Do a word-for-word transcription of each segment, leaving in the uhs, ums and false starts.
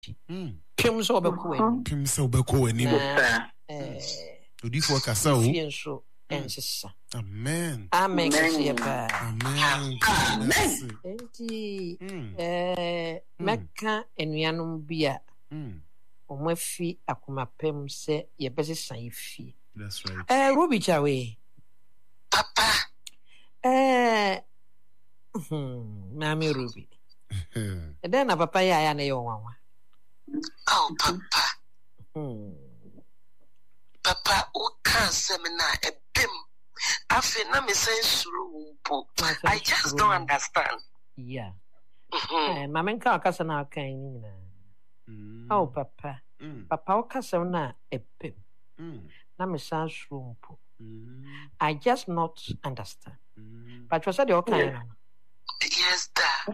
Mm. Pim so obeko Pim so obeko ani. Eh. Odifo kasa o. Fien so ensesa. Amen. Amen. Amen. Amen. Amen. Enti eh meka enuanom bia. Mm. Omafi akomapem se yebesesa ifi. That's right. Eh Ruby Chawe. Papa. Eh hmm, Mami Ruby. And then a papa ya na yo wanwa. Oh papa. Hmm. Papa o kan semina ebem. Afi na me say suru mpo. I just don't understand. Yeah. Mhm. Eh mama nka akasa na kan ni na. Oh papa. Mm. Papa o kasa na ebem. Mm. Na me san suru mpo. Mm. I just not understand. Mm. But you said the okay. Yes, da.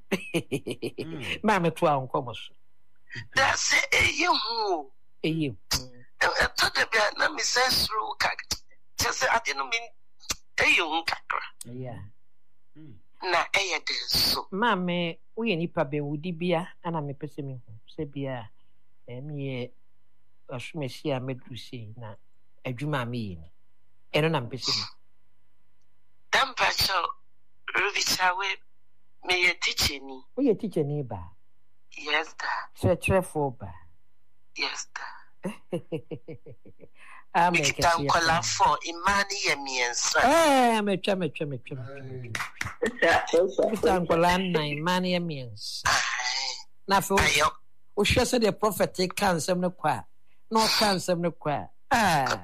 Mama to an komo so. That's it. Eh, you who? Eh, you. I thought that na me say suru ka. Just I didn't mean. Eh, you kakra. Yeah. Na eh de so. Mama, we nipa be wudi bia ana me pese me hu. Se bia eh me asumesi a medu sei na adwuma me yi. Eno na mpese me. Dampacho Ruby Chawe me ye teacher ni. We ye teacher ni ba. Yes, da. Tre tre for ba. Yes, da. Ah, me kitan kola for imani ye miensa. Eh, me twa me twa me twa. Kitan kola na imani ye miensa. Na fo. O hwe se the prophetic cansem no kwa. No cansem no kwa. Ah.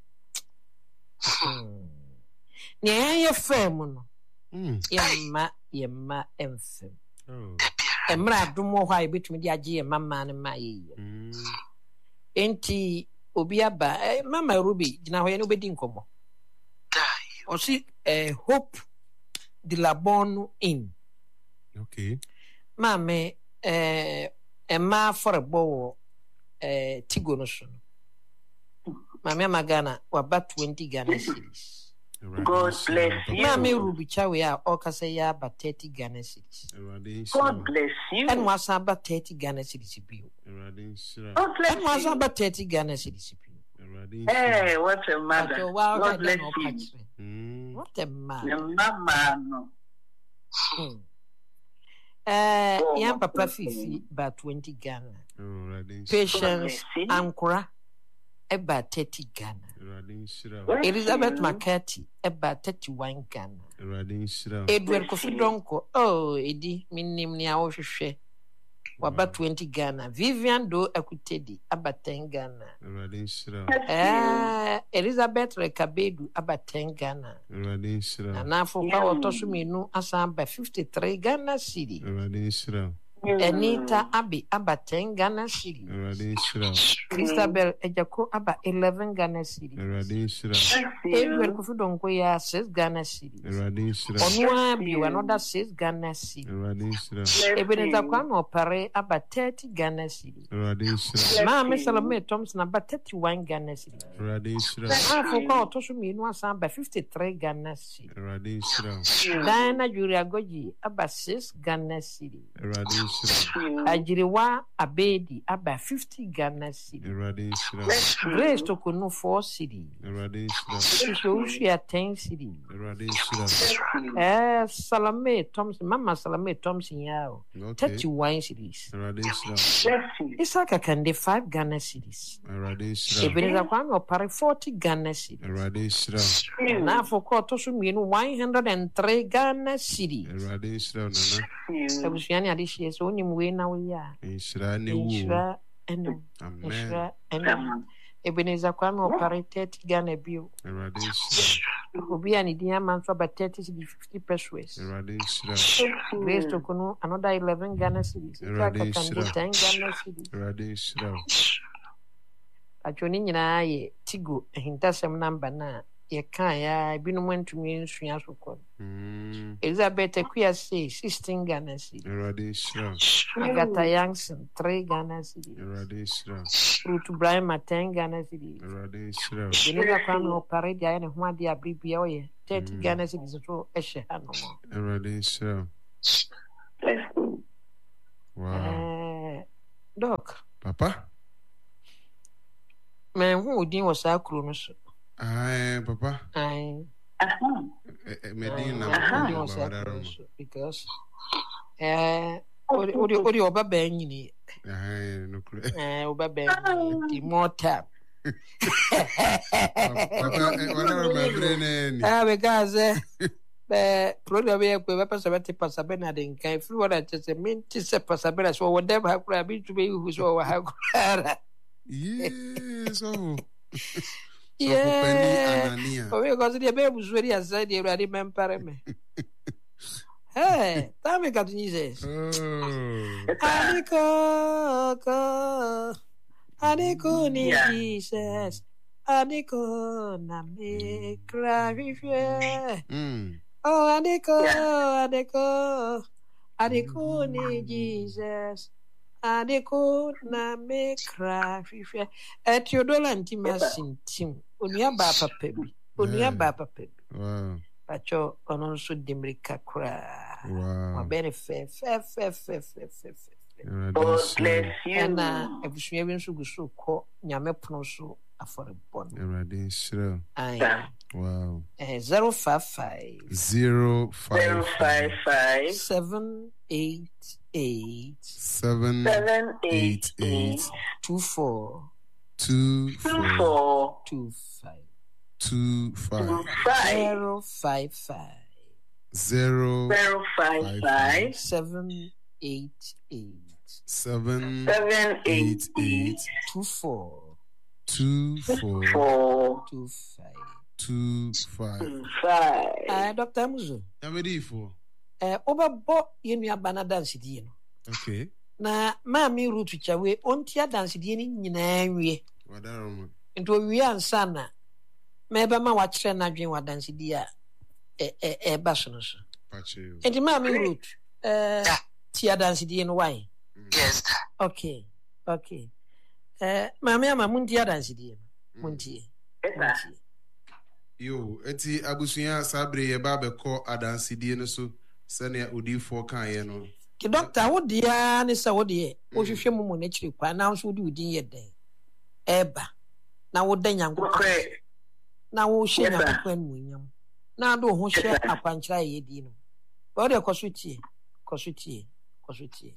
Nye ye fem no. Mm. Yemma yemma emfem. Oh. Emra adumo hwa ebetumi di age ye mama ne ma ye. Mm. Enti obi aba eh, mama Ruby gina ho ye no bedi nkomo. O si eh, Hope de la Bonne in. Okay. Mame eh emma forebo eh Tigo no so. Mame Magana waba twenty Ghana cedis. God bless you. Mame Ruby Chawe a okasa ya ba thirty Ghana cedis. God bless you. And was about thirty Ghana cedis bio. God bless And was you. about thirty Ghana cedis bio. Hey, what a mother. God bless you. Mm. What a man. Your mama no. Hmm. Eh, young Papa Fifi about twenty Ghana. Patience Ankora about thirty Ghana. Elizabeth McCarthy about thirty-one Ghana. Edward Kofi Donko, oh, Eddie, minim ni awoshe. About twenty Ghana. Vivian Do Akutedi about ten Ghana. Eh, Elizabeth Rekabedu about ten Ghana. And now for power Tosuminu Asam by fifty-three Ghana city. Anita Abi about ten Ghana city. Christabel Ejako about eleven Ghana city. Edward Kufudonko ya six Ghana city. Onwa Bi another six Ghana city. Ebeneza Kwano Pare about thirty Ghana city. Mama Salome Thompson about thirty-one Ghana city. Ah, for power Tosuminu Asam by fifty-three Ghana city. Diana Julia Goji about six Ghana city. Ajiriwa Abedi about fifty Ghana city. Grace Tokunu four city. Ushia ten city. Eh, Salome Thompson, Mama Salome Thompson yao thirty-one cities. Isaka Kande five Ghana cities. Ebeneza Kwano Pare forty Ghana cities. Now for Kotosu Minu one hundred and three Ghana cities. Ebusiani adishi so ni mwe na we ya. Inshira ne wu. Inshira eno. Inshira eno. Ebeneza Kwano Pare thirty Ghana bio. Obi ani dia manso ba thirty to fifty pesos. Grace Tokunu another eleven Ghana cities. Isaka Kande ten Ghana cities. Achoni nyina ye Tigo hintasem number na ye kan ya binum antumi nsua sokon. Elizabeth Ekuya say sixteen Ghana cities. Agatha Youngson three Ghana cities. Ruth Brahma ten Ghana cities. Beneza Kwano Pare dia ne ho ade abribia oye thirty Ghana cities so ehye hano. Wow. Eh Doc. Papa? Man, who would was our cruise? Aye, Papa. Aye. Medina, because eh, what do you obey Benny? Aye, no clue. Eh, obey Benny, more tap. Ah, because eh, the probably a passability passabena didn't come through what I just mean to say passabella, so whatever have been to be who's over how. Yes, oh. Yeah, because the baby was very aside. You already remember me. Hey, tell me, God, Jesus. Adiko, Adiko, Jesus. Adiko, na me clarify. Oh, Adiko, Adiko, Adiko, Jesus. Adiko, na me clarify. At your dollar and Timasin Tim. Unia bapa pebi. Unia bapa pebi. Wow. Pacho ononso dimrika kura. Wow. Mabene fe fe fe fe fe fe fe. God bless you. Ena ebusuye binsu gusu ko nyame pono so aforebon. Eradin shira. Aye. Wow. Eh zero five five zero five zero five five seven eight eight seven seven eight eight two four two two four four two five two five five zero five five zero zero five five seven eight eight seven seven eight eight two four two four four two five. two five. five. Uh, Doctor Muzo. I'm ready for. Uh, over bo yenu abana dance di no. Okay. Na ma mi rutu chawe ontia dance di ni nyina nwie. Wadaroma. Nto wi ansa na me ba ma wa kire na dwen wa dance di a e e e ba so no so. Pache. Enti ma mi rutu eh tia dance di no why? Yes. Okay. Okay. Eh ma me ama muntia dance di no. Muntie. Muntie. Yo, eti abusuya sabre ye ba be ko adansidie no so sene odifo kan ye no. Ki doctor wo dia ne sa wo de wo hwehwe mu mu na kire kwa na so di udin ye den. Eba. Na wo da nyanko. Na wo hye na kwa nu nyam. Na do ho hye akwankyira ye di no. Wo de kosutie, kosutie, kosutie.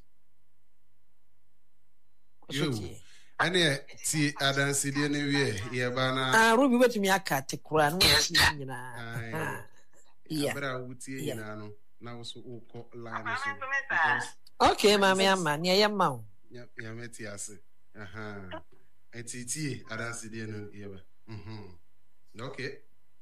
Kosutie. Ane ti adansidie ne wie ye ba na Ah, Ruby wetumi aka te kura no nyina. Ah. Yeah. Abra wutie nyina no na wo so ukọ line so. Okay, mama ama ne ye ma wo. Ya ya meti ase. Aha. Eti ti adansidie no ye ba. Mhm. Okay.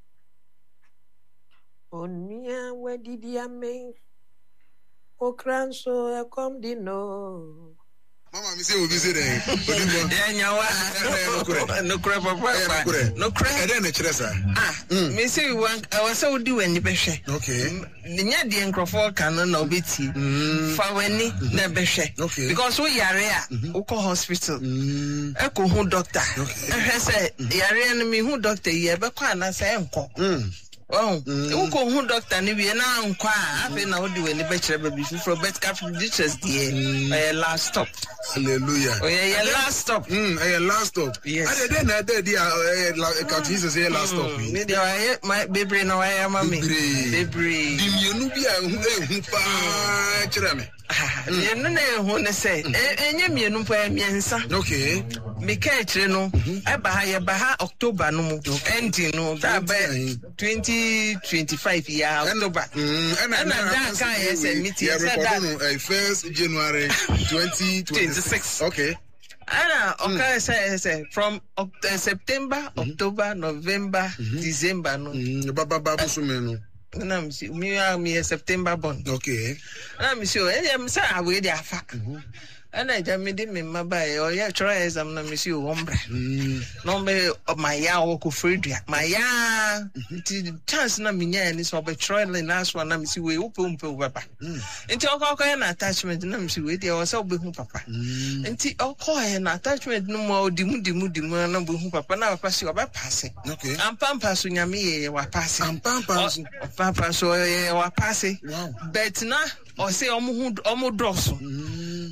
Onia wedidi ame. Okranso e kom di no. Mama mi say obi say dey. Odimbo. Ya nyawa. No kure papa. No kure. E dey na kire sa. Ah. Me say wan I say odi wani behwe. Okay. Nya de nkrofo kan na obeti. Fa wani na behwe. Okay. Because we yare a we call hospital. E ko hu doctor. E hwe say yare no me hu doctor ye be kwa na say enko. Mm. Oh, you go who doctor ni we na nkwa afi na odi we ni be kire baby for bet cap ditches there. Eh last stop. Hallelujah. Oh yeah, yeah last stop. Mm, eh last stop. Yes. Ade dey na dey dia eh cap Jesus say last stop. Me dey why my baby no why mama. Baby. Di mienu bi a hu ehu pa kire me. Ye no na ehu ne say enye mienu pa miensa. Okay. Me ka kire no e ba ha ye ba ha October no mu ending no that be twenty twenty-five year October. Mm, and and that can yes meeting said that uh, first January twenty twenty-six. Okay. And okay say say from uh, September, October, November, December no. Mm, baba baba so me no. Na me see me me September born. Okay. Na me see eh me say we dey afa. And I just made me my buy or yeah try exam na me see o ombra. No me my ya wo ko Fredria. My ya chance na me nya ni so be try the last one na me see we upe umpe papa. Nti okọ na attachment na me see we dey o say obe hu papa. Nti okọ na attachment no mo dimu dimu dimu na be hu papa na papa see oba pass. Okay. Ampampa so nyame ye wa pass. Ampampa so. Ampampa so ye wa pass. Wow. But na o say omo hu omo dross.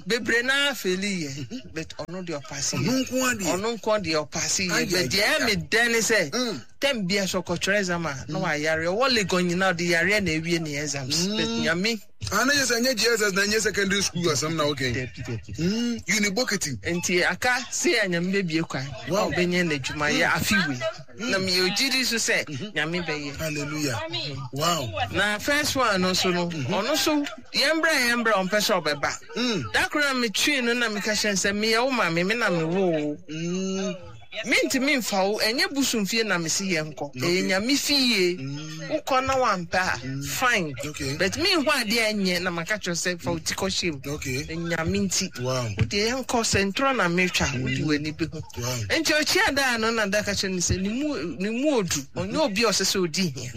bebre na feli ye but ono de opasi ono nko de opasi ye but ye me den say tem bia so kotre exam na wa yare wo le gonyina de yare na ewie ne exams but nyame ana yes anya G S S na anya secondary school asam na okay mm university enti aka say anyam bebie kwan wa benye na djuma ya afiwe na me ojidi so say nyame beye hallelujah wow na first one no so no ono so yembra yembra on person obeba mm that kra me twi no na me ka hyense me ye wo ma me me na me wo mm minti min fawo enye busumfie na me si ye nko enya me fie ukọ na wampa fine but me ho ade enye na maka cho se fa utiko shim enya minti wow udi ye nko centro na metwa udi wani bi ho enti o chi ada no na da ka cho ni se ni mu ni mu odu onye obi o se se odi hia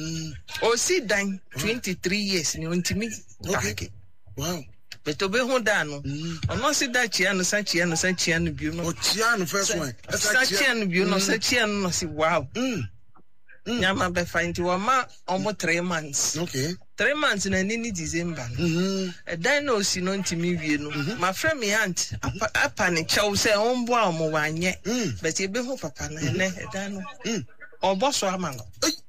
o si dan twenty-three years ni ontimi okay wow but obe ho da no ono si da chia no sa chia no sa chia no bi no o chia no first one sa chia no bi no sa chia no si wow mm nyama be find you ma almost three months okay three months na ni December mhm e dan no si no ntimi wie no my friend me aunt apa ne chew say on bo am wanye but e be ho papa na ne e dan no oboso ama no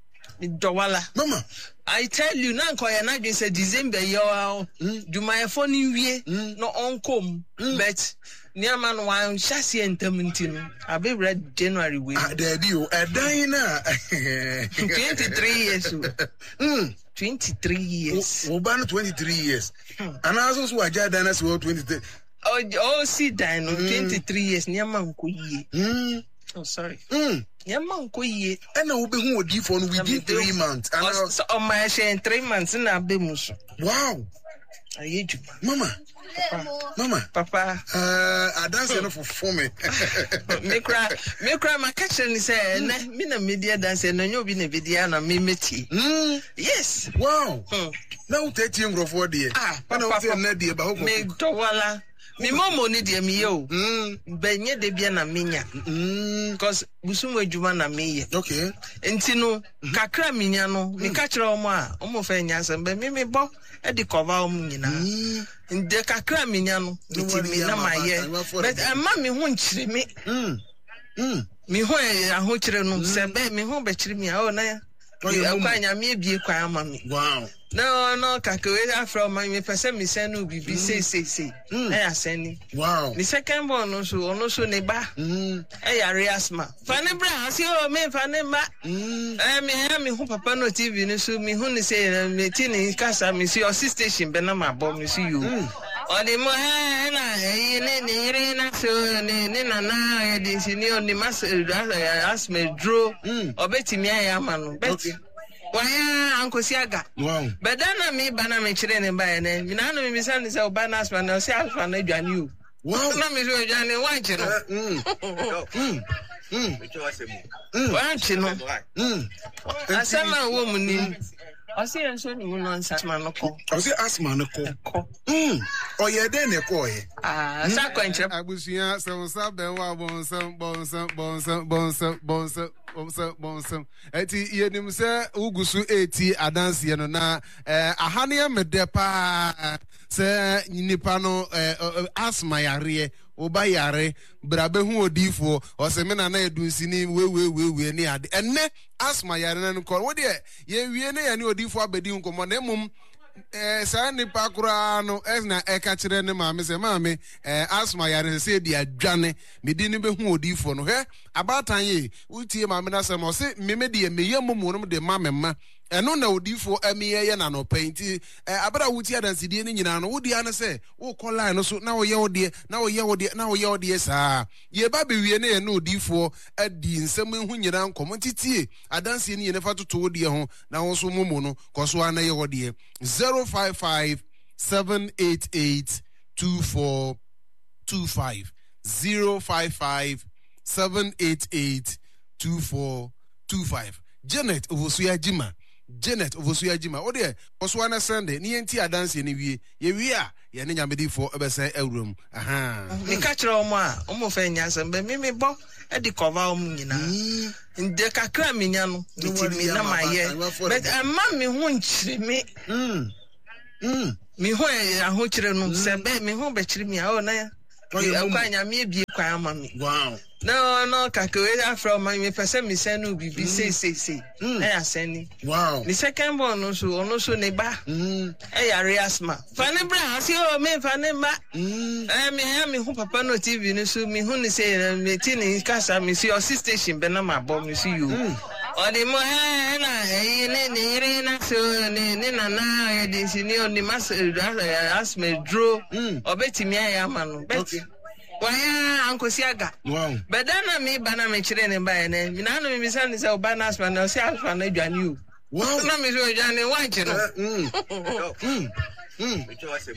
Dowala. Mama, I tell you, now, Koya Nagin said December, you are do my phone in way, no on come, but near man one chassis and termintin. I be read January week. There you a dina twenty-three years. Mm. twenty-three years. Obana twenty-three years. And also, I just done as well twenty-three. Oh, oh, see, Dino, twenty-three years near Mankuyi. Mm. Oh, sorry. Mm. Yaman koye and I will be who would for within three months. And so on my share three months in a bemus. Wow. I hate you, Mama. Mama, Papa, uh, I dance enough for me. Me cry, me cry. My kitchen is a mina media dance, and you'll be a video and me meti. Yes, wow. Hmm. Now take him for dear. Ah, I don't feel needy about me. Towala. Mi momo ni de mi yo. Mm. Benye de bia na minya. Mm. Cause busumu ejuma na miye. Okay. Enti no kakra minya no, mi ka kire omo a, omo fa nya asem be mi mi bo e di cover omo nyina. Mm. Nde kakra minya no, nti mi na maye. But ama mi ho nchire mi. Mm. Mm. Mi ho e aho kire no, se be mi ho be kire mi a o na. Kwa nya mi ebie kwa ama mi. Wow. No, no, kakwe afro my me person me send no bibi say say say. Eh aseni. Wow. The second one no so ono so ne ba. Mm. Eh yare asma. Fane bra asi o me fane ma. Mm. Eh me ha me hu papa no T V no so me hu ni say me ti ni kasa me see your station be na ma bo me see you. Odi mo eh na eh ne ne re na so ne ne na na e di sini oni mas asma draw. Obetimi ya ma no. Bet waya ankosiaga wow bedana mi bana me kire ne ba ne mi na no mi san se obana aspa na se aspa na adwane o wow na mi so adwane wa kire mm mm mm wa kire mm asama wo mu ni osi enso ni mu non asma no ko osi asma no ko mm o ye de ne ko ye ah sa ko enche abusuya se sa be wa bon sam bon sam bon sam bon sam bon sam Bonsa bonsa eti yenim se ugusu eti adanse ye no na eh ahane ya medepa se nipa no eh asma yare oba yare brabe hu odifo o se me na na edunsini we we we we ni ade enne asma yare na nko wo de ye wie ne ya ni odifo abedi nkomo na emum eh sa nipa kura no esna eka kire ne maame se maame eh asma yare se di adwane medi ni be hu odifo no he abatan ye utie maame na se mo se meme de meye momo no de maame ma eno na odifo amiye ye na no painti eh abara wuti adansidie ni nyina no wodi ane se wo call line no so na wo ye wo de na wo ye wo de na wo ye wo de sa ye ba be wie ne ye no odifo adi nsem hu nyina nkomo titie adansie ni ye ne fa toto wo de ho na wo so momo no koso ana ye wo de zero five five seven eight eight two four two five zero five five seven eight eight two four two five Janet Ovosuya Jima Janet Ovosuya Jima o de koso na Sunday ni enti adanse ni wie ye wie a ye ne nyamedi fo ebese awuram aha mi ka kire omo a omo fa nya asem be mi mi bo e di cover omo nyina nde kakra mi nya no nti mi na maye but amma mi hu nchire mi mm mm me ho a ho kire no se be me ho be kire me a o na ya kwanya me bie kwa ama me wow no no kakawe afro man me pese me sen no bibi say say say e aseni wow the second born no so ono so ne ba mm e yare asma fane bra asi o me fane ma mm eh me ha me hu papa no T V no so me hu ni say me tini kasa me see your station be na ma bo me see you odi mo eh na eh ne ne re na so ne ne na na e di sini oni mas asma dro obetimi ya ma no bet waya ankosiaga wow bedana me bana me kire ne ba ne mi na no mi san ni se obana asma na se alfa na dwane o wow na me so dwane wanche no mm mm mm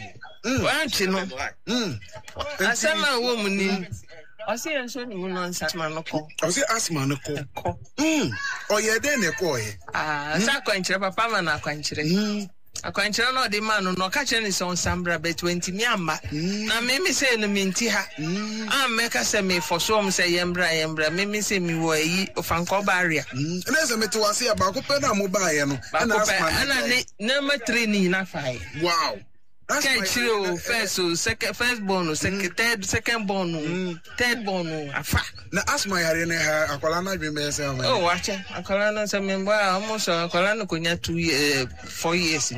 wanche no mm asama wo mu ni Osi enso ni mu no asma no ko osi asma no ko mm oye de ne ko e ah sa kwanchire papa ma na kwanchire mm akwanchira no de man no ka kire ni so nsambra be twenty mi amma na me me say no minti ha am me ka say me for so am say yembra yembra me me say me wo yi ofanko baria na say me to wase ba ko pe na mo ba ye no na asma na ne number three ni na five wow Okay, chill. First, so second, first born, second, third, second born, third born. Afa. Na asma yare ne ha akwala na dwe me say am. Oh, watch it. Akwala na say me boy almost akwala na konya two years, four years.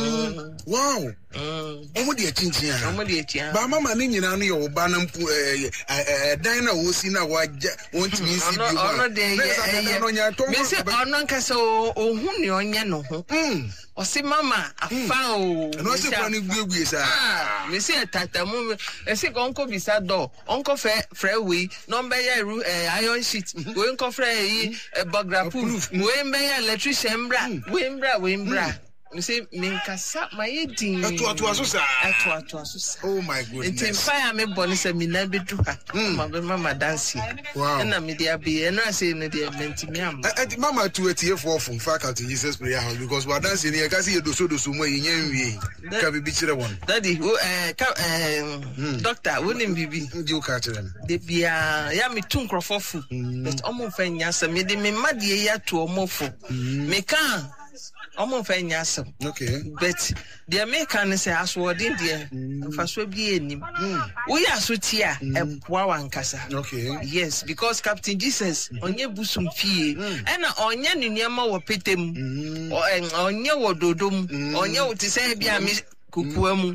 Wow. Omo de chinchin ha. Omo de chinchin. Ba mama ni nyina no ye oba na mpu eh dan na wo si na wa wonti mi si bi. Ono de ye. Me say ono nka say ohun ni onye no ho. Osi mama afa o. No se kwa ni gbegue sa. Ah, me say tata mu e say onko bisa do. Onko fe freeway number ya ru iron sheet. We onko free yi bagra proof. We mbe ya electrician bra. We mbra we mbra. Me say me nkasa my edin. Atu atu aso sa. Atu atu aso sa. Oh my goodness. It fire me boni say me na bedu ha. Mama mama dance. Wow. Na me dia be na say no dia menti me am. Eh mama tu etie for from faculty Jesus prayer house because we dance ni e ka say doso doso mo yen wie. Ka bibi kire won. Daddy eh eh doctor wonim bibi. Ndi o ka kire na. De bia ya me tu nkrofofo. But omo fa nyasa me de me madie ya to omo fo. Me kan omo fa nyasa. Okay. But the American say aswodin de mfaso bi enim. Wo ya so tia e poa wankasa. Okay. Yes, because Captain Jesus onye busum fie e na onye nnuama wo petem. Onye wo dodom, onye wo ti say bia me kukuamu.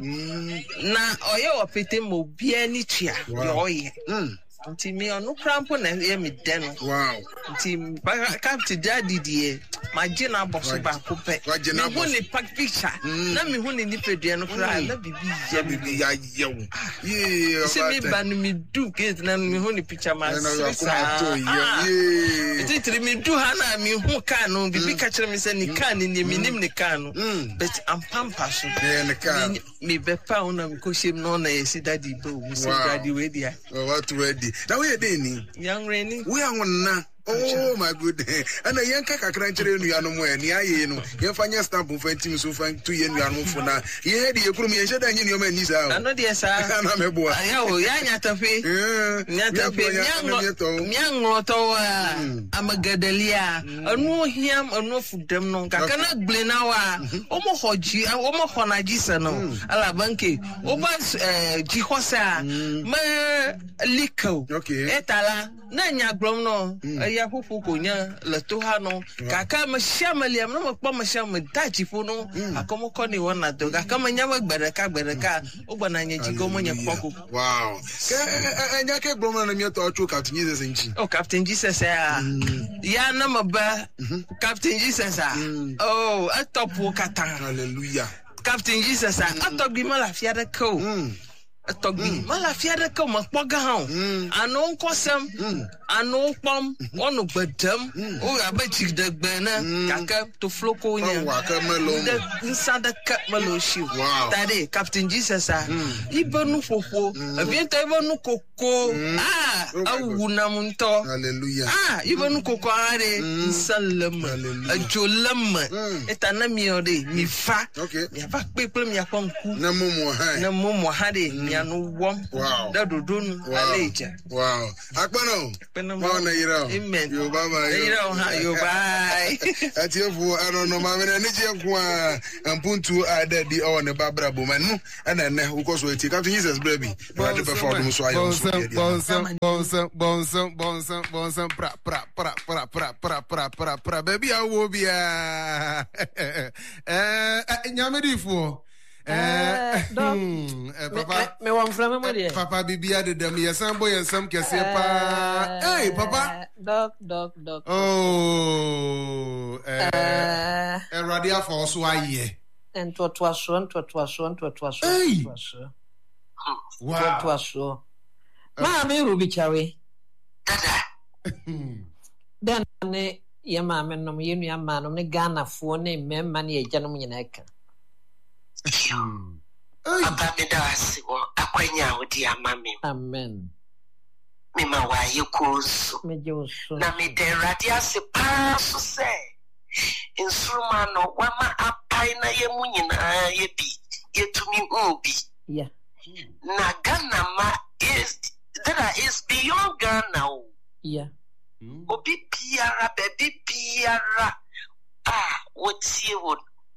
Na oye wo petem obi ani tua de oye. Nti me onu krampo na ye me de no. Wow. Nti Captain Daddy die magina boss ba ko pe. Me hu ni pack picture. Na me hu ni nipedua no kra na bibi ya bibi ya yew. Yeah. Se me ba no me do gate na me hu ni picture ma. Na ya ko to yeah. It it me do ha na me hu ka no bibi ka kire me se ni ka ni ni minim ni ka no. But am pampa so. Yeah, ni ka. Me be pa una me ko shem no na yesi Daddy bo. We say Daddy we dia. Oh, what ready. Now we are doing. Young Rainy. We are one. Oh my goodness. And a young kakran children, you know, and Yano, your final stamp of twenty so fine two years for now. He had the economy and said, I knew your man is out. I know, dear sir. I'm a boy. I know, Yatafe. Yatafe. Young Roto, I'm a Gadelia. I know him or no for them. No, I cannot blame our almost Hoji, almost Honajisano, Alabanke, Obas Jihosa, my Lico. Okay. Etala, Nanya Gromno. Ya hufu konya leto ha no kaka ma shamali am no mo ma sham dachi fu no akomo ko ni wona do kaka ma nyama gbereka gbereka ogbana nya jigo mo nya poko. Wow. Enya ke gbomo na mi to ocho Captain Jesus nchi. Oh Captain Jesus ah ya na maba Captain Jesus ah oh atopu kata. Hallelujah. Captain Jesus ah atogbi mala fia de ko Togbi mala fiada ka ma poga ha anu nkosam anu pom onu gbedam o abachi de gbena kaka to floko nya wa ka melo inside ka melo shi tade Captain Jesus ah ibanu fofo abienta ibanu koko ah awuna munto hallelujah ah ibanu koko are sallam ajolam etana mi ode mi fa okay ya ba peple mi akonku na momo ha na momo ha de ya no wom. Wow. Da dodo no aleja. Wow. Akpano. Akpano. Wow na yira. Amen. Yo baba. Yira ha yo bye. Atiefo ano no ma me na ni je nko a ampuntu ada di o ne babra bomanu ana ne ukoso eti Captain Jesus baby. Right before them so ayo so. Bonsam bonsam bonsam bonsam bonsam pra pra pra pra pra pra pra pra pra baby awo bia. Eh nyamedifo. Eh papa me wan frame mo de. Papa bibia de dem yesam boy yesam kese pa. Hey papa. Dog dog dog. Oh eh eh radia for so aye. Ento to aso ento to aso ento to aso Hey. to aso. Wow. To aso. Ma me rubi chawe. Dan ne ye ma me no ye nua ma no ne Ghana fo ne memma ne ye gyanom nyina ka. Papa me da wasi wo akwanya wo di amame. Amen. Me ma wa ye koso. Me je oso. Na me de radia se pa so se. Instruma no wama apai na ye mu nyina ye bi. Ye tumi ubi. Yeah. Na Ghana ma is that is beyond Ghana. Yeah. Obi biara baby biara ah wotie wo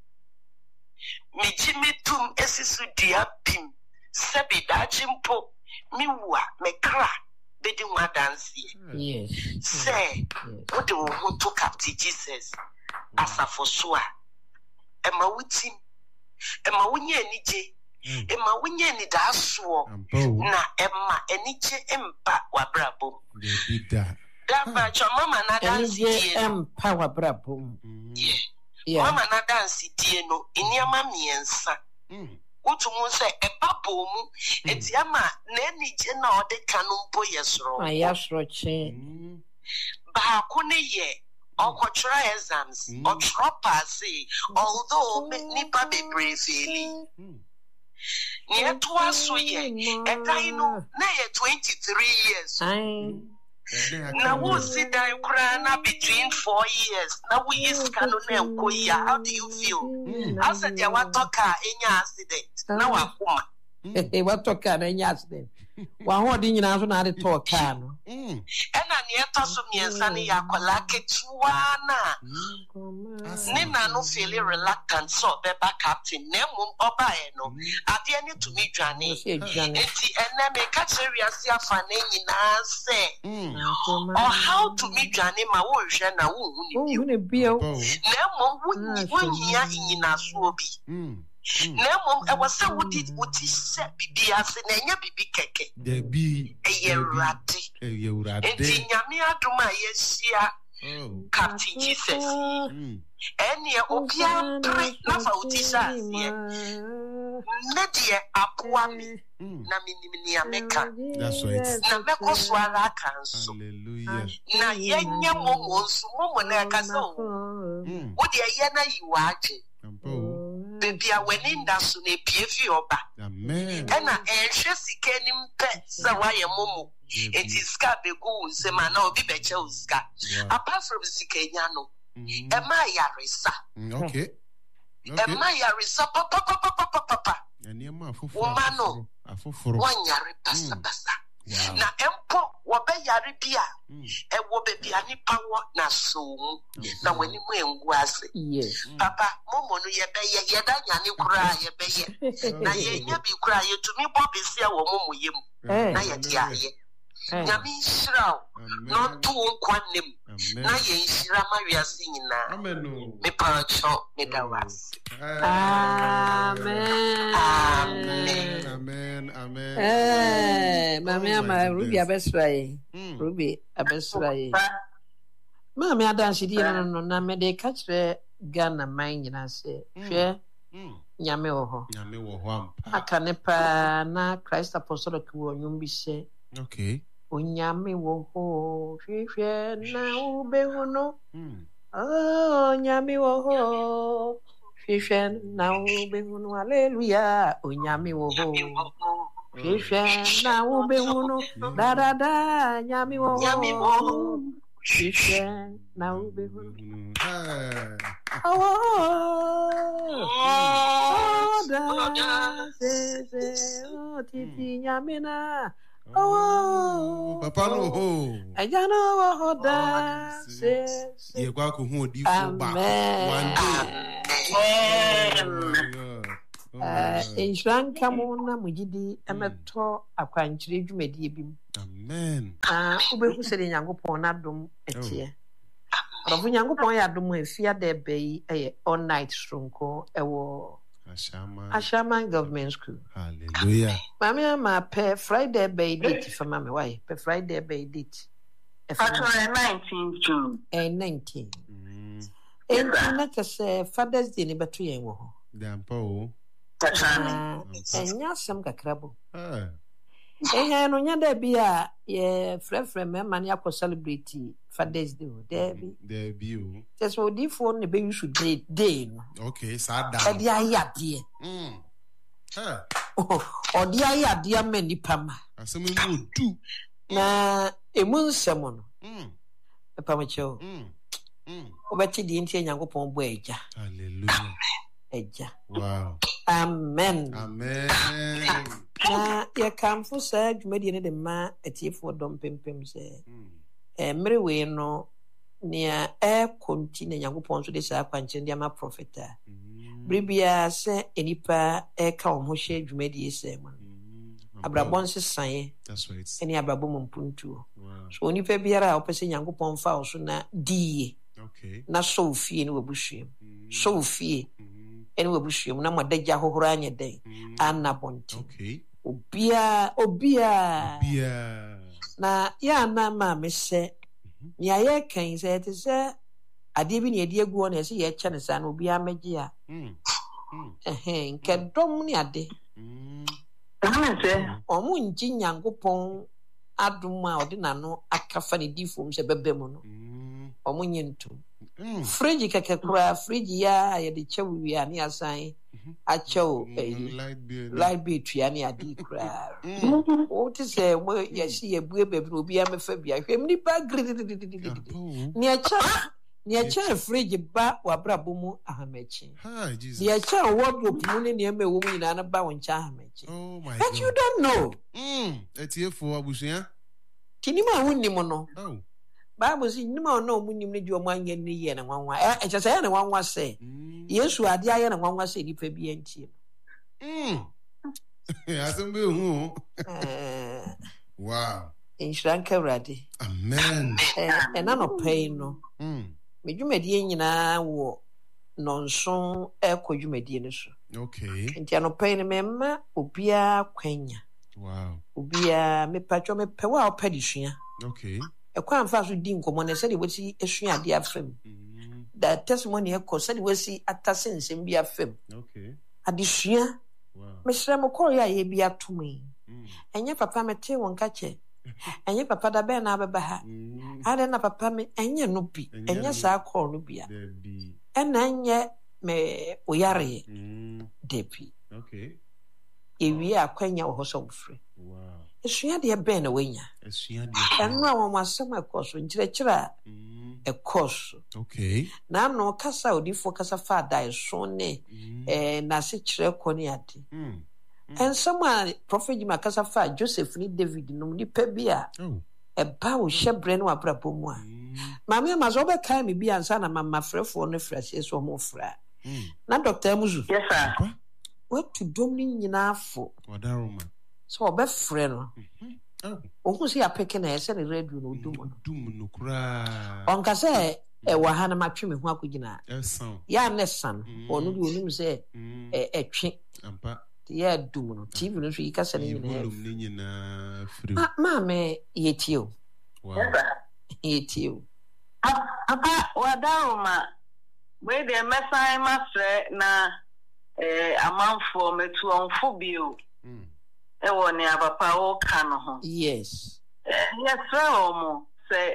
mi jimi tum esisu dia bim sebi da chimpo mi wa me kra bedi nwa dansi Yes. say what do we to Captain Jesus asafo so a e ma wutim e ma wunye anije e ma wunye ni da so na e ma anije empa wabrabom Bibida. Daba mama na dance die em power brabo. Yeah. Mama na dance die no eniama miensa. Wotumu se eba bomu eti ama na enije na ode kanu mpo yesro. Aya sroche. Ba ko ne ye okotra exams or pass although nipa bebre feli. Nye to aso ye ekai no na ye twenty-three years. Ai. Now we sit down crying between four years. Now we is canon and koya. How do you feel? I said, "Ya what talk in your accident." Now I come. Eh, what talk can any accident? Wa ho di nyina so na de talk can. And I near to some years and ya kolake tuana. Nina no feel reluctant so be back captain. Nemu oba eno. Ade ani to me dwane. Enti ene me ka cheri ase afane nyina se. Or how to me dwane ma wo hwe na wo hu ni Oh, ne bio. Nemu wo nyia nyina so obi. Nemo e was say what it what is said bibi ase na nya bibi keke There be e yerade a Eurade. enti nyame adoma yesia Captain Jesus eni obia tre na fa utisa ase na de apoa mi na minimini ameka That's right. na meko so ara kanso Hallelujah. na yenya momo nso momo na kasa o wo de ye na yiwa age Ampo. baby a wedding that's on a P F oba. Amen. And I anxious sickening pets. So I am momo. It is scar be go semana or be better scar. Apart from Sikanyano, am I Yarisa? Okay. Am I Yarisa? Papa, papa, papa, papa. And your mouth for Womano. One yari passa passa. Na empo wabe yari bia e wobe bia ni power na so na wani mu engu ase. Yes. Papa momo no ye be ye ye da nya ni kura ye be ye na ye nya bi kura ye tumi bo be sia wo momo yem na ye ti aye nyame nhyira no to nkwanem na ye nhyira ma wiase nyina. Amen. Me pa cho me da was. Amen. Amen. Amen. Amen. Eh, mami ama Ruby abesrai. Ruby abesrai. Mami adansi di no no na me de ka kire Ghana man nyina se. Hwe nyame wo ho. Nyame wo ho ampa. Aka ne pa na Christ apostolic wo nyum bi se. Okay. Onyame wo ho. Hwe hwe na wo be ho no. Oh, nyame wo ho. Hwe hwe na wo be ho no. Hallelujah. Onyame wo ho. Hwe hwe na wo be ho no. Da da da nyame wo ho. Shisha na ube hu. Oh, da se se o titi nyamina. Oh, Papa no ho. Ajana wo da se se. Ye kwa ko hu di fo ba. One day. Eh, Inshran kamona mujidi emeto akwankyire dwumadi ebim. Amen. Ah, ube hu se de Nyankopon na dom etie. Robo Nyankopon ya dom afia de be eye all night stronko ewo Ashama. Ashama Government School. Hallelujah. Mami ma pe Friday be date for mami why? Pe Friday be date. Actually nineteenth June. Eh nineteen. Mm. Eh na kase Father's Day ni beto yen wo ho. Dampa o. Ah, enya sam kakrabo. Ah. Eh no nya da bia ye frefre me man ya ko celebrate Father's Day o. There be. There be o. Just for the phone ne be you should day day no. Okay, sad E dia ya de. Mm. Ha. O dia ya de am nipa ma. Asem mu du. Na emu nsem no. Mm. E pa ma cho. Mm. Mm. Obeti di ntie Nyankopon bo eja. Hallelujah. Eja. Wow. Amen. Amen. Na ye kamfo sa dwumadi ne de ma atiefo dom pempem se. Eh mere we no nia e konti na Nyankopon so de sa kwanche ndi ama profeta. Bribia se enipa e ka omo hye dwumadi se mo. Abrabon se san. That's right. Eni abrabon mpuntuo. So onipa biara opese Nyankopon fa o so na die. Okay. Na so fie ni wabuhwem. So fie. Eni wabuhwem na modagya hohoro anye den. Anna bonti. Okay. Obia obia. Obia. Na ya na ma me se. Ni aye kan se te se ade bi ne ade agu na se ye che ne sa na obia megye a. Mm. Eh nke dom ni ade. Mm. Omo nji Nyankopon adom a ode na no akafa ne difom se bebem no. Omo nyentu. Fridge keke kura fridge ya ye de chewu ya ni asan a chewu light bill tria ni adi kura. O ti se mo ye si ye bue bebi obi ya mefa bia hwem ni ba grid ni a cha ni a cha fridge ba wa brabo mu ahamachi. Hi Jesus. Ni a cha wardrobe mu ne ne me wo mu ina na ba won cha ahamachi. Oh my God. But you don't know. Mm. Etiefo abusuya. Tinima wonni mo no. Oh. Bible says nima no munim ne di omanye ne ye na nwanwa e che say na nwanwa say Yesu ade aye na nwanwa say dipa bi antie mm asem be hu eh wow inshran kawrade amen eh na no pain no mm medwumadi nyina wo nonso e kodwumadi ne so okay ntia no pain me ma obia kwanya wow obia me patcho me pe wa opadi sua okay ekwa amfa so di nkomo ne se de woti esua ade afem da testimony e ko se de wasi atase nsem bi afem okay adesua wow me sere mo ko ya ye bi atumi enye papa me te won ka che enye papa da be na beba ha ade na papa me enye no bi enye sa ko no bia bi ena enye me oyare depi okay ewi akwanya wo so mfre wow esua de be na wanya esua de enu a wo asem akoso nkyerɛkyerɛ a course okay na no kasa odifo kasa fa dai so ne eh na se kyerɛ ko ne ade mm ensem a prophet Jima kasa fa Joseph ni David no ni pa bi a oh e ba wo hyebre no abrabɔ mu a maame ma zo be kai me bi ansa na mama frɛfo no frɛse so mo fra na doctor Muzu Yes sir. what to dom ni nyina afo wadaroma so obe frɛ no oh ohun si apeke na ese ne radio no dum no dum no kura onka se e wa ha na matwe me ho akogina esan ya ne san onu di onim se e etwe ampa ya dum no tv no so yika se ne nyina volume ne nyina free ma ma me yetio wow yetio Apa wadaroma we de mesan masre na eh amanfo metu onfo bio mm e woni abapa o ka no ho yes yes mo se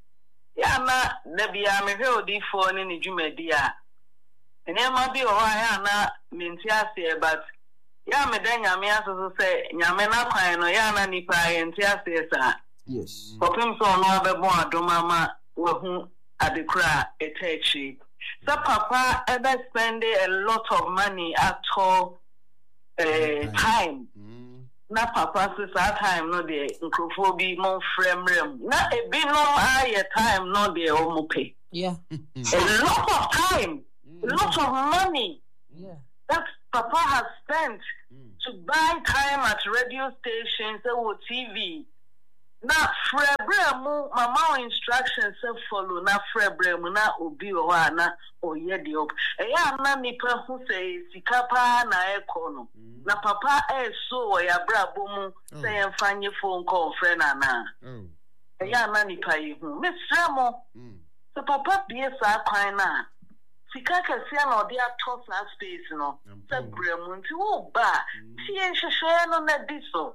ya na da bia me hwe odifo ni ne dwumadi a ene ma bi o ha ya na menti ase but ya me da nyame aso se nyame na kwan no ya na nipa ye nti ase sa yes popim so no abebo adoma ma who adekra etechi. So papa ever spend a lot of money at all uh, time. Mm. Na papa says that time no the microphone mon frame rem. Na e be no higher time no the omupe. Yeah. A lot of time, mm. a lot of money. Yeah. That papa has spent mm. to buy time at radio stations or T V. Na frebremu mama instructions follow na frebremu na obi o na oye de op e ya na nipa hu say sika pa na ekọ no na papa e so o ya brabo mu say enfanye phone call friend na e ya na nipa yi hu mesremo so papa bie sa kwan na sika kase na odi ato sa space no say bremu nti wo ba ti en hwehwe no na diso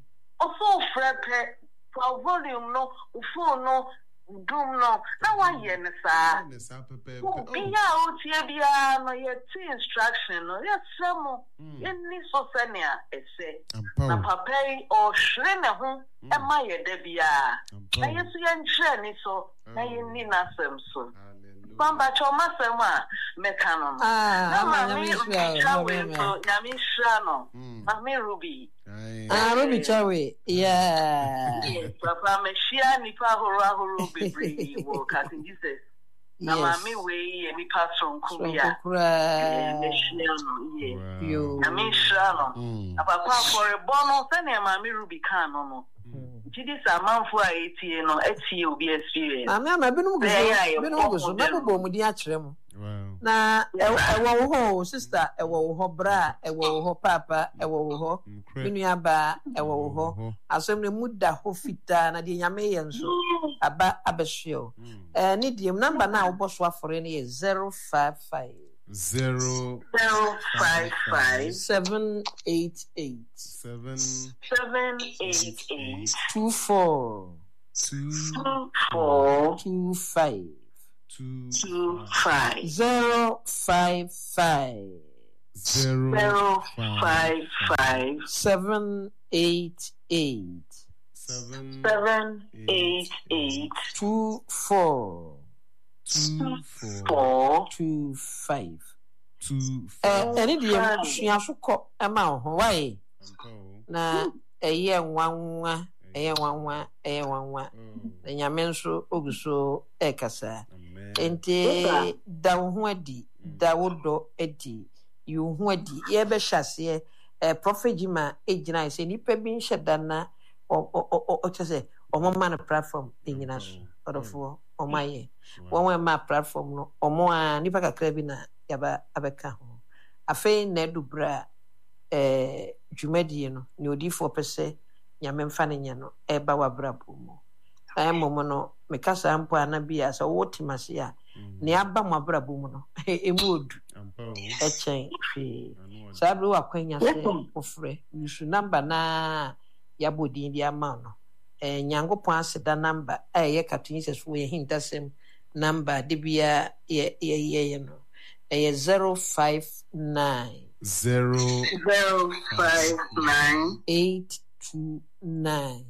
ofo frepe for volume no, phone no, doom no. Now one year, sir. Oh, be out here, be no, your tea instruction, no, yes, some, any so senior, it say, a papa or shrine home, and my debia. I used to young journey, so I need nothing so. Bamba choma sema mekano. Ah, mami chawe to yami shano. Mami Ruby. Ah, Ruby chawe. Yeah. Papa me shia ni pa horo horo bebre wo katin Jesus. Na mami we ye ni pa son kumia. Me shia no ye. Yo. Yami shano. Papa for a bono se na mami Ruby kan no no. Jidi sa manfo a etie no etie obi experience. Ama ma binu guzo, binu guzo, na bubo mu di akire mu. Na ewo ho sister, ewo ho bra, ewo ho papa, ewo ho binu aba, ewo ho. Asem ne muda ho fita na di nyame ye nso aba abehwe. Eh ni di number na wo boso afore ne ye zero five five Zero zero five five seven eight eight seven seven eight eight two four two four two five two two five zero five five zero zero five five seven eight eight seven seven eight eight two four two four two five. two Eh, any dear, she has to call a mouth. Why? Na a year one one, a year one one, a year one one. The Yamenso Oguso Ekasa. Ente down wedi, Dawodo Edi, you wedi, Ebe Chassie, a prophet Jima, Ejina, say Nipe bin Shadana, or or or to say, or one man a platform in us, or the four. O my one way my platform no o mo a nipa kakra bi na yaba abeka ho afei na dubra eh dwumadie no ne odifo pese nyame mfa ne nya no e ba wabrabo mo ay momo no mekasa ampo ana bia so wotimase a ne aba mo abrabo mo no emu odu e chen hwe sabre wakwanya se ofre yusu number na yabodin dia ma no eh Nyankopon aseda number eh ye katun Jesus wo ye hintasem number de bia ye ye ye no eh zero five nine zero zero five nine eight two nine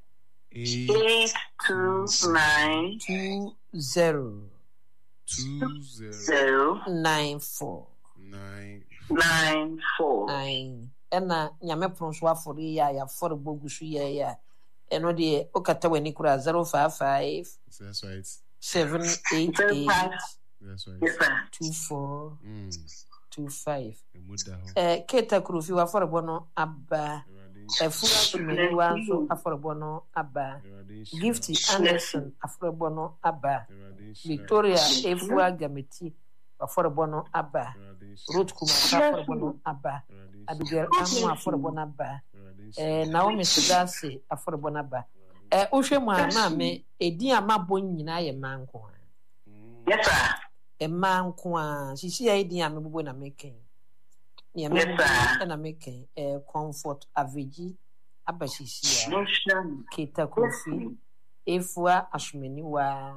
eight two nine two zero two zero nine four nine nine four nine ena nyame pronso afori ya ya for bogusu ye ya eno de okata wani kura zero five five that's right seven eight eight that's right yes sir two four mm two five emuda ho eh keta krufi wa for bono abba efura tumeni wa so aforo no aba Gifty Anderson aforo no aba Victoria efura gameti aforo no aba Ruth Kumaka aforo no aba Abigail Amu aforo no aba eh Naomi Sidase aforo no aba eh ohwe mu ama me edi amabo nyina ye manko yes sir e manko a sisi ya edi amabo na meken ya me na meken eh Comfort Aveji abasisi ya Keta Kofi Efua Ashmeni wa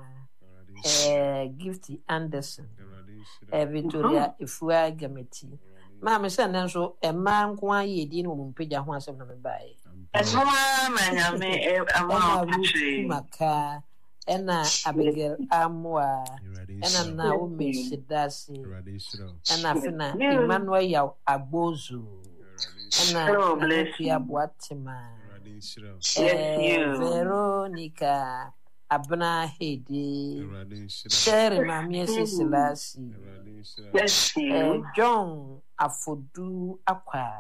eh Gifty Anderson eh Victoria Efua Gameti ma me se nan so e manko a ye di no mpagya ho asem na me bae Ezuma na nyame e ama Maka Ena Abigail Amwa, Ena Naomi Shidasi, Ena Fina Emmanuel Yaw Abozu, Ena Nakia Boatima, Veronica Abna Hedi, Sherry Mamia Sisilasi, John Afodu Aqua,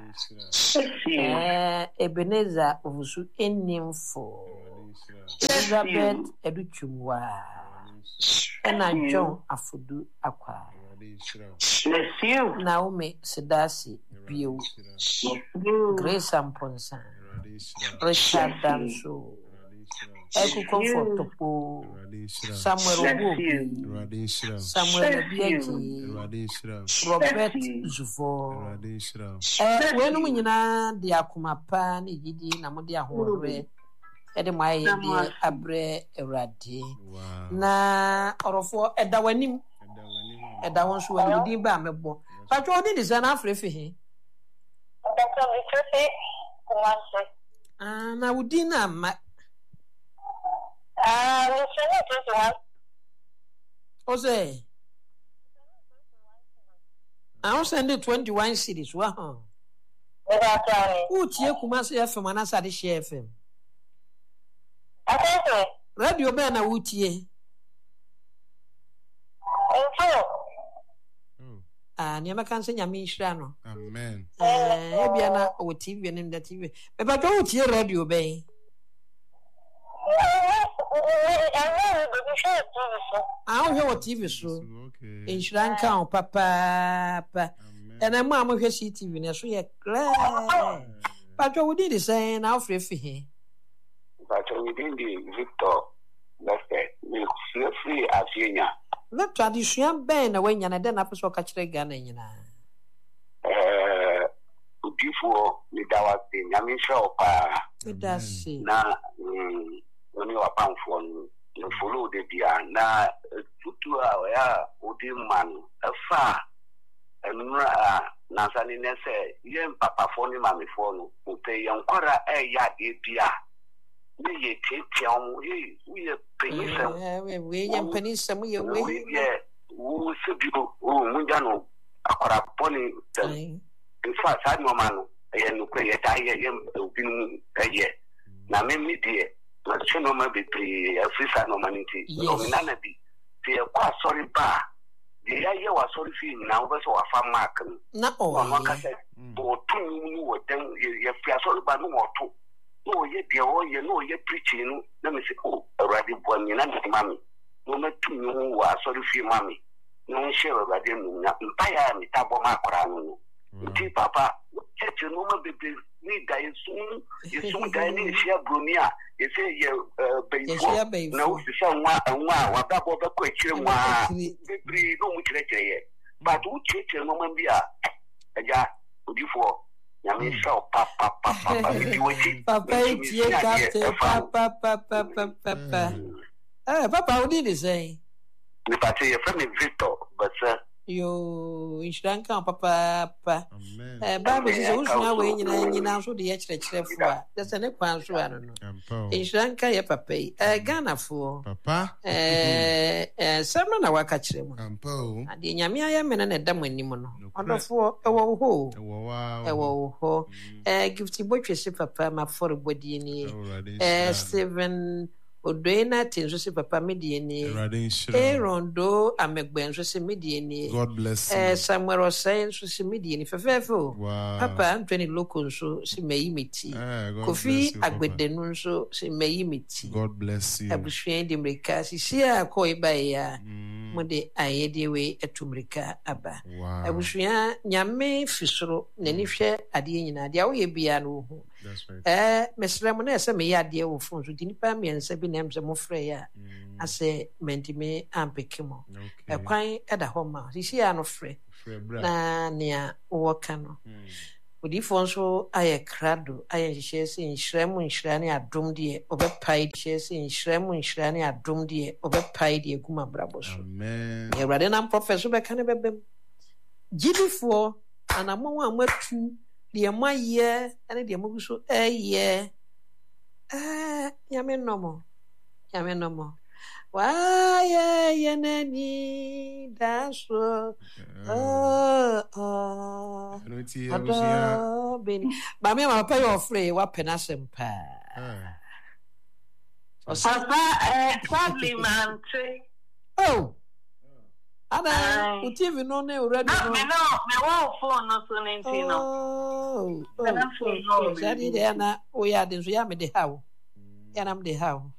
Ebenezer Uvusu Enyimfo. Elizabeth Educhumwa Ena John Afudu Aqua Naomi Sedasi Bio Grace Amponsa Richard Danso Eku Comfort Topo Samuel Obobi Samuel Bieki Robert Zuvo Eh wenu nyina de akoma pa ne gidi na mo de ahorwe Ede mai de abre Ewrade na orofo eda wanim eda won so wani din ba mebo pa twa odi design afrefe he Doctor Vicente Kumasi ah na udi na ma ah we say twenty-one Ose I send it twenty-one cities wa ha Eba tani utie Kumasi F M na Sade Share F M Attention Radio be na utie Info ah ni amaka nse nyame nhira no Amen. eh e bia na o T V nim da T V be ba do utie radio be ah o T V so Okay. nhira nka o papa pa ena mu amhwe C T V na so ye clear ba do we did say na ofrefi he But within the Victor, let's say, we feel free as you know. the tradition ben na wenya na den apeso ka kire Ghana nyina Eh, before we dawa the Nyamisha pa Edasi na when you are bound for you follow the dia na tutu ya odi man afa enra na sani nese yen papa for ni mami for no pe yan kwara e ya e bia we ye tete on we we penisa we we yan penisa mu ye we we ye wo se bi o munja no akwara poni in fact I no man e no kwe ye ta ye ye obi nu ye na me me die na chino ma be pri afisa no maniti no minana bi ti e kwa sorry ba de ya ye wa sorry fi na wo be so wa fa mark na o wa ka se o tu ni wo den ye fi sorry ba no wo tu no ye de o ye no ye preaching no na me se o already bo ni na ni mami no me tu ni wo wa sorry fi mami no share already no na mpaya mi ta bo ma kwara no nti papa church no ma bebe ni da yesu yesu da ni share bronia ye say ye before na wo se nwa nwa wa ba bo ba ko akire nwa bebe no mu kire kire ye but wo church no ma bia aja odifo nyame show papa papa papa ni wo chi papa tie captain papa papa papa eh papa what did he say ni pati ye friend Victor but yo inshanka papa pa eh babu sisi usuna we nyina nyina so de ye kyerɛkyerɛfo a dese ne kwan so ano no inshanka ye papa eh Ghana fo papa eh eh samna na waka kyerɛ mu ampo ade nyame aye mena na da manim no odofo ewo ho ewo wa ewo ho eh gifti botwese papa ma for body ni eh Steven Odoina tinso se papa medieni Aaron do amegben so se medieni God bless eh Samuel Osei so se medieni fefefo papa Anthony Loko so se meyi meti Kofi Agbedenu so se meyi meti God bless you abusuen de mrika sisia akoi ba ya mode ayede we etumrika aba abusuen nyame fisoro nani hwe ade nyina de awo ye bia no ho eh mesrem na ese me ya de wo fon so dinipa miensa bi na mse mo frɛ ya ase mentime ampekemo ekwan eda ho ma sisia no frɛ na nia wo kano odi fon so aye krado aye hye se nhremu nhrane adom de obepai hye se nhremu nhrane adom de obepai de eguma brabo so amen ye rade na professor be kan bebem gidifo anamon amatu de maye ene de mogu so eye eh yame nomo Yame no more. Why, Yanani, that's oh, oh, oh, Benny. But me, I'll pay your free, what penasem pa. Sadly, man. Oh, Ada, you T V no ne already. No, me no, me won't phone no so ninety no. Oh, oh, oh. Jadi dia na, oh ya, dia suya me de how. Ya nam de how.